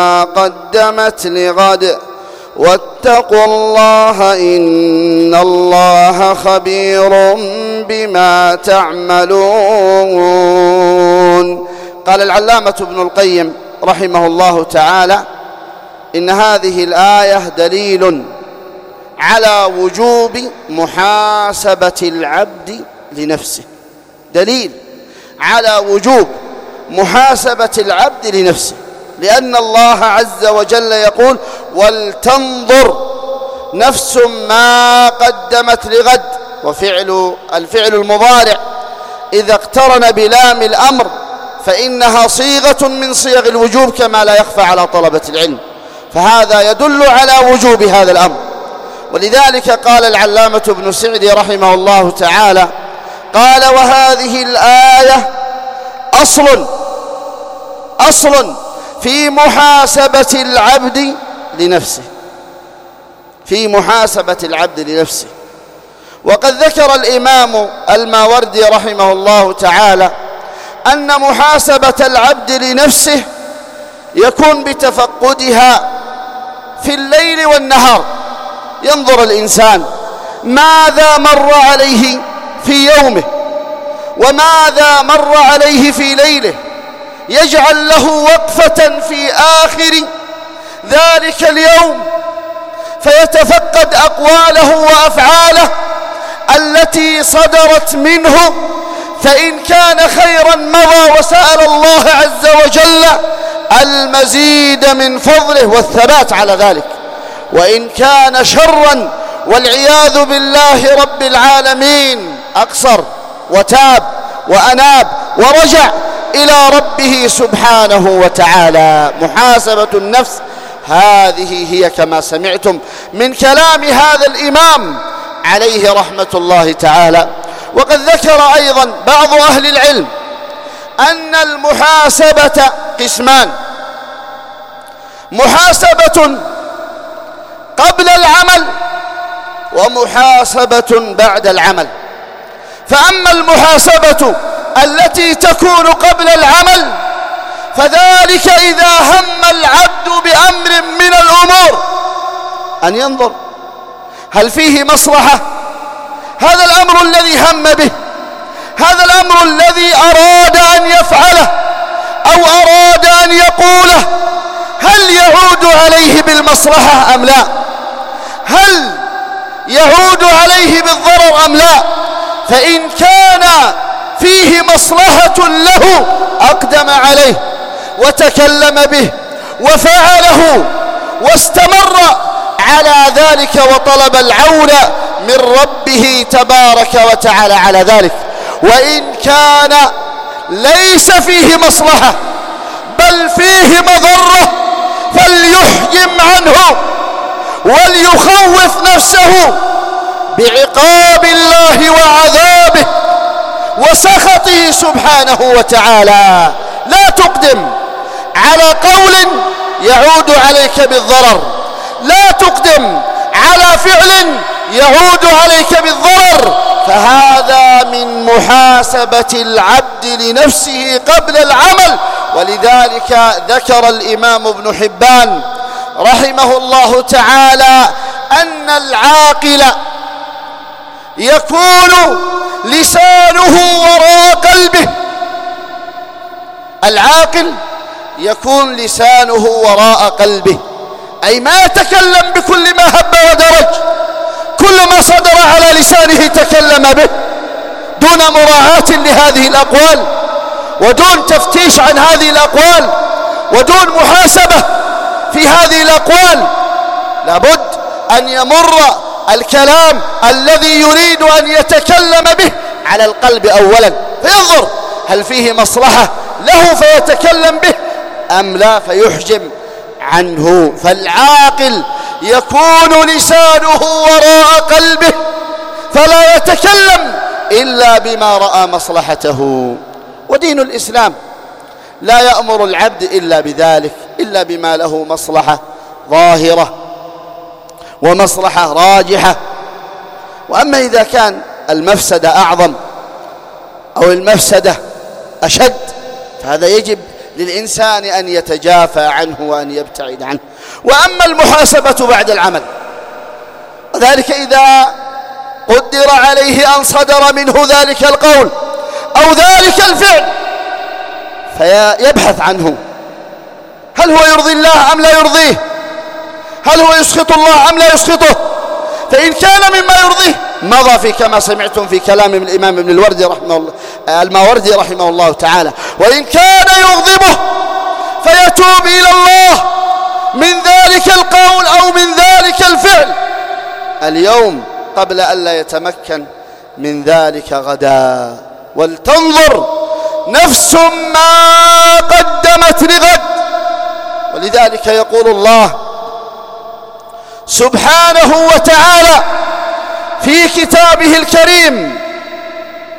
قدمت لغد واتقوا الله إن الله خبير بما تعملون. قال العلامة ابن القيم رحمه الله تعالى: إن هذه الآية دليل على وجوب محاسبة العبد لنفسه، دليل على وجوب محاسبة العبد لنفسه، لأن الله عز وجل يقول: ولتنظر نفس ما قدمت لغد. الفعل المضارع إذا اقترن بلام الأمر فإنها صيغة من صيغ الوجوب كما لا يخفى على طلبة العلم، فهذا يدل على وجوب هذا الأمر. ولذلك قال العلامة ابن سعدي رحمه الله تعالى: قال: وهذه الآية أصل في محاسبة العبد لنفسه، في محاسبة العبد لنفسه. وقد ذكر الإمام الماوردي رحمه الله تعالى أن محاسبة العبد لنفسه يكون بتفقدها في الليل والنهار، ينظر الإنسان ماذا مر عليه في يومه وماذا مر عليه في ليله، يجعل له وقفة في آخر ذلك اليوم فيتفقد أقواله وأفعاله التي صدرت منه، فإن كان خيرا مضى وسأل الله عز وجل المزيد من فضله والثبات على ذلك، وإن كان شرا والعياذ بالله رب العالمين أقصر وتاب وأناب ورجع إلى ربه سبحانه وتعالى. محاسبة النفس هذه هي كما سمعتم من كلام هذا الإمام عليه رحمة الله تعالى. وقد ذكر أيضا بعض أهل العلم أن المحاسبة قسمان: محاسبة قبل العمل ومحاسبة بعد العمل. فأما المحاسبة التي تكون قبل العمل فذلك إذا هم العبد بأمر من الأمور أن ينظر هل فيه مصلحة، هذا الأمر الذي هم به، هذا الأمر الذي أراد أن يفعله أو أراد أن يقوله، هل يعود عليه بالمصلحة أم لا، هل يعود عليه بالضرر أم لا. فإن كان فيه مصلحة له أقدم عليه وتكلم به وفعله واستمر على ذلك وطلب العون من ربه تبارك وتعالى على ذلك. وإن كان ليس فيه مصلحة بل فيه مضرة فليحجم عنه وليخوف نفسه بعقاب الله وعذابه وسخطه سبحانه وتعالى. لا تقدم على قول يعود عليك بالضرر، لا تقدم على فعل يعود عليك بالضرر، فهذا من محاسبة العبد لنفسه قبل العمل. ولذلك ذكر الإمام ابن حبان رحمه الله تعالى أن العاقل يكون لسانه وراء قلبه، العاقل يكون لسانه وراء قلبه، أي ما يتكلم بكل ما هب ودرج، كل ما صدر على لسانه تكلم به دون مراعاة لهذه الأقوال ودون تفتيش عن هذه الأقوال ودون محاسبة في هذه الأقوال. لابد أن يمر الكلام الذي يريد أن يتكلم به على القلب أولا، فينظر هل فيه مصلحة له فيتكلم به أم لا فيحجم عنه. فالعاقل يكون لسانه وراء قلبه فلا يتكلم إلا بما رأى مصلحته. ودين الإسلام لا يأمر العبد إلا بذلك، إلا بما له مصلحة ظاهرة ومصلحة راجحة. وأما إذا كان المفسدة أعظم أو المفسدة أشد فهذا يجب للإنسان أن يتجافى عنه وأن يبتعد عنه. وأما المحاسبة بعد العمل، وذلك إذا قدر عليه أن صدر منه ذلك القول أو ذلك الفعل فيبحث عنه، هل هو يرضي الله أم لا يرضيه؟ هل هو يسخط الله أم لا يسخطه؟ فإن كان مما يرضيه مضى في كما سمعتم في كلام الإمام ابن الماوردي رحمه الله تعالى. وإن كان يغضبه فيتوب إلى الله من ذلك القول أو من ذلك الفعل اليوم قبل أن لا يتمكن من ذلك غدا. ولتنظر نفس ما قدمت لغد. ولذلك يقول الله سبحانه وتعالى في كتابه الكريم